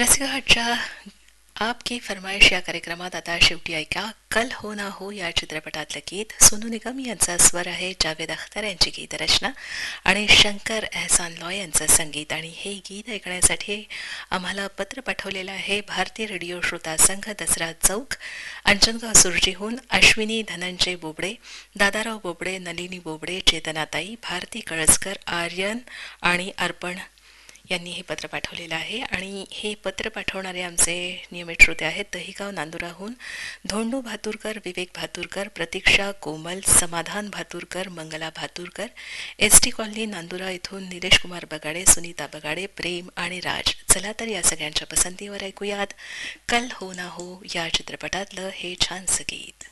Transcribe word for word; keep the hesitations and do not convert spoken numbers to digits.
रसिकाच्या आपकी फरमाईश या कार्यक्रमात आता शेवटी ऐका कल हो ना हो या चित्रपटातलं गीत. सोनू निगम यांचा स्वर आहे, जावेद अख्तर यांची गीतरचना आणि शंकर एहसान लॉय यांचं संगीत. आणि हे गीत ऐकण्यासाठी आम्हाला पत्र पाठवलेलं आहे भारतीय रेडिओ श्रोता संघ, दसरा चौक, अंजनगाव सुरजीहून अश्विनी धनंजय बोबडे, दादाराव बोबडे, नलिनी बोबडे, चेतनाताई, भारती कळसकर, आर्यन आणि अर्पण यांनी हे पत्र पाठवलेलं आहे. आणि हे पत्र पाठवणारे आमचे नियमित श्रोते आहेत दहिगाव नांदुराहून धोंडू भातुरकर, विवेक भातुरकर, प्रतीक्षा कोमल, समाधान Bhaturkar, Mangala Bhaturkar, S T colony Nandura इथून निलेश कुमार बगाडे, सुनीता बगाडे, प्रेम आणि राज. चला तर या सगळ्यांच्या पसंतीवर ऐकूयात कल हो ना हो या चित्रपटातलं हे छानसं गीत.